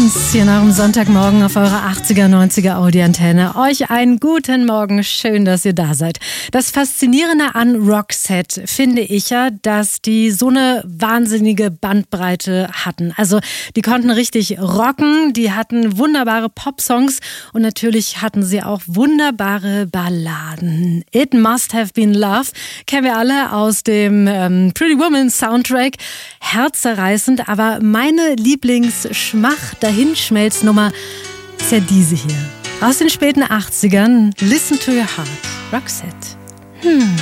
1 hier nach dem Sonntagmorgen auf eurer 80er, 90er Audi-Antenne. Euch einen guten Morgen, schön, dass ihr da seid. Das Faszinierende an Roxette finde ich ja, dass die so eine wahnsinnige Bandbreite hatten. Also die konnten richtig rocken, die hatten wunderbare Popsongs und natürlich hatten sie auch wunderbare Balladen. It Must Have Been Love kennen wir alle aus dem Pretty Woman Soundtrack. Herzerreißend, aber meine Lieblings-Schmach-Dahinschmelz-Nummer ist ja diese hier. Aus den späten 80ern. Listen to Your Heart. Roxette.